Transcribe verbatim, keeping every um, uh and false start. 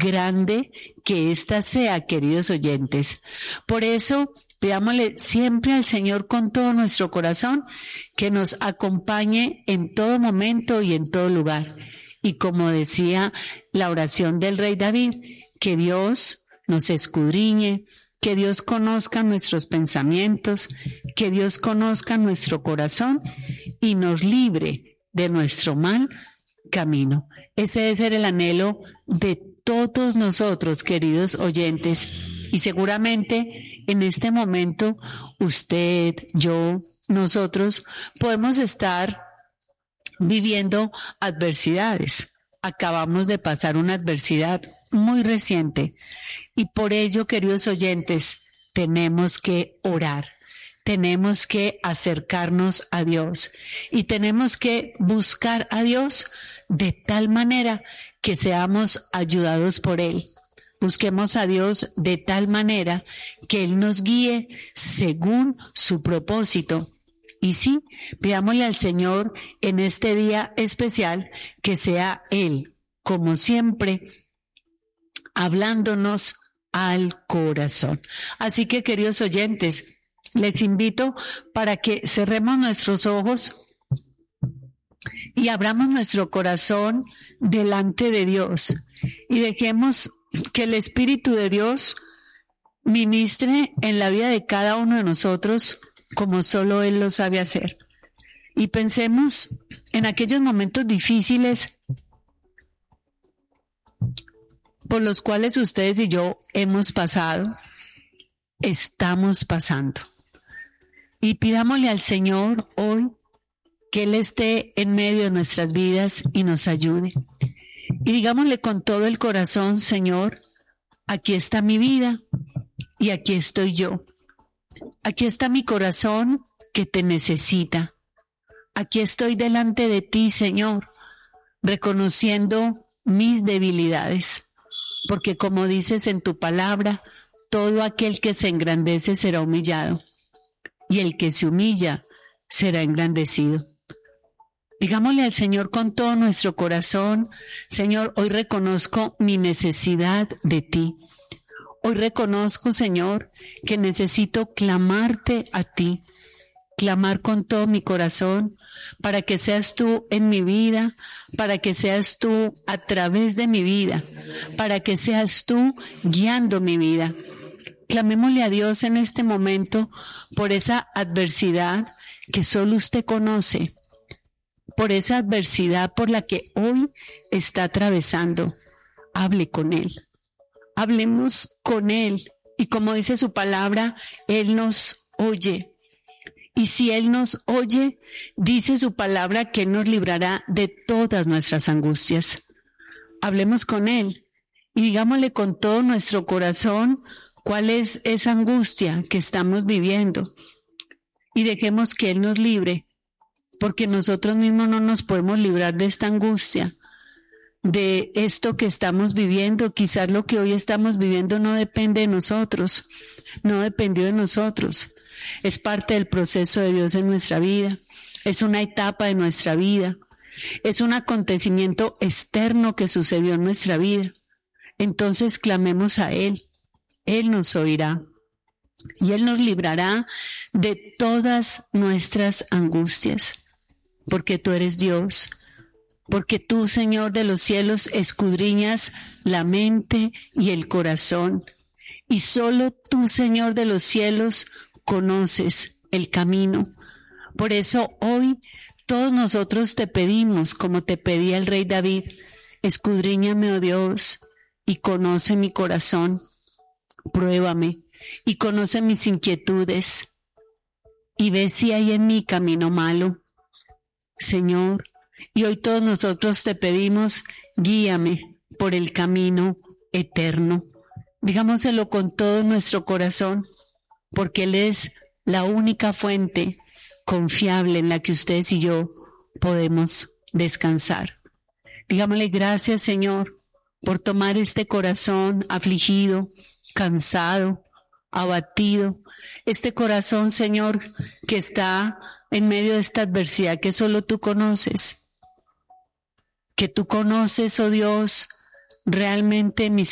grande que ésta sea, queridos oyentes. Por eso, pidámosle siempre al Señor con todo nuestro corazón que nos acompañe en todo momento y en todo lugar. Y como decía la oración del rey David, que Dios nos escudriñe, que Dios conozca nuestros pensamientos, que Dios conozca nuestro corazón y nos libre de nuestro mal camino. Ese debe ser el anhelo de todos nosotros, queridos oyentes. Y seguramente en este momento usted, yo, nosotros podemos estar viviendo adversidades. Acabamos de pasar una adversidad muy reciente y por ello, queridos oyentes, tenemos que orar, tenemos que acercarnos a Dios y tenemos que buscar a Dios de tal manera que seamos ayudados por Él. Busquemos a Dios de tal manera que Él nos guíe según su propósito. Y sí, pidámosle al Señor en este día especial que sea Él, como siempre, hablándonos al corazón. Así que, queridos oyentes, les invito para que cerremos nuestros ojos y abramos nuestro corazón delante de Dios y dejemos que el Espíritu de Dios ministre en la vida de cada uno de nosotros como solo Él lo sabe hacer. Y pensemos en aquellos momentos difíciles por los cuales ustedes y yo hemos pasado, estamos pasando. Y pidámosle al Señor hoy que Él esté en medio de nuestras vidas y nos ayude. Y digámosle con todo el corazón, Señor, aquí está mi vida y aquí estoy yo. Aquí está mi corazón que te necesita. Aquí estoy delante de ti, Señor, reconociendo mis debilidades. Porque como dices en tu palabra, todo aquel que se engrandece será humillado, y el que se humilla será engrandecido. Digámosle al Señor con todo nuestro corazón, Señor, hoy reconozco mi necesidad de ti. Hoy reconozco, Señor, que necesito clamarte a ti, clamar con todo mi corazón para que seas tú en mi vida, para que seas tú a través de mi vida, para que seas tú guiando mi vida. Clamémosle a Dios en este momento por esa adversidad que solo usted conoce, por esa adversidad por la que hoy está atravesando. Hable con Él. Hablemos con Él y como dice su palabra, Él nos oye. Y si Él nos oye, dice su palabra que nos librará de todas nuestras angustias. Hablemos con Él y digámosle con todo nuestro corazón cuál es esa angustia que estamos viviendo. Y dejemos que Él nos libre, porque nosotros mismos no nos podemos librar de esta angustia. De esto que estamos viviendo, quizás lo que hoy estamos viviendo no depende de nosotros, no dependió de nosotros, es parte del proceso de Dios en nuestra vida, es una etapa de nuestra vida, es un acontecimiento externo que sucedió en nuestra vida. Entonces clamemos a Él, Él nos oirá y Él nos librará de todas nuestras angustias, porque tú eres Dios. Porque tú, Señor de los cielos, escudriñas la mente y el corazón. Y solo tú, Señor de los cielos, conoces el camino. Por eso hoy todos nosotros te pedimos, como te pedía el rey David, escudriñame, oh Dios, y conoce mi corazón. Pruébame y conoce mis inquietudes. Y ve si hay en mí camino malo. Señor, y hoy todos nosotros te pedimos, guíame por el camino eterno. Digámoselo con todo nuestro corazón, porque Él es la única fuente confiable en la que ustedes y yo podemos descansar. Digámosle gracias, Señor, por tomar este corazón afligido, cansado, abatido. Este corazón, Señor, que está en medio de esta adversidad que solo tú conoces. Que tú conoces, oh Dios, realmente mis